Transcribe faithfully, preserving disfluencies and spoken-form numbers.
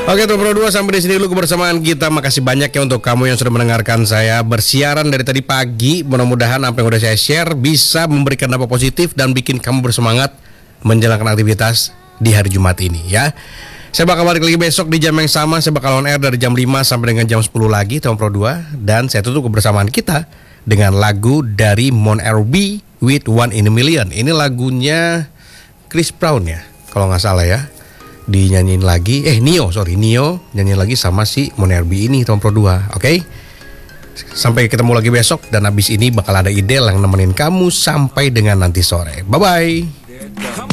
Oke, Tom Pro dua sampai di sini dulu kebersamaan kita. Makasih banyak ya untuk kamu yang sudah mendengarkan saya bersiaran dari tadi pagi. Mudah-mudahan apa yang udah saya share bisa memberikan dampak positif dan bikin kamu bersemangat menjalankan aktivitas di hari Jumat ini ya. Saya bakal balik lagi besok di jam yang sama. Saya bakal on air dari jam lima sampai dengan jam sepuluh lagi Tom Pro dua. Dan saya tutup kebersamaan kita dengan lagu dari Mon R B with One in a Million. Ini lagunya Chris Brown ya, kalau nggak salah ya. Dinyanyiin lagi, eh Nio, sorry Nio nyanyiin lagi sama si Mon R B ini Tom Pro dua, oke? Okay? Sampai ketemu lagi besok dan habis ini bakal ada Idel yang nemenin kamu sampai dengan nanti sore. Bye bye.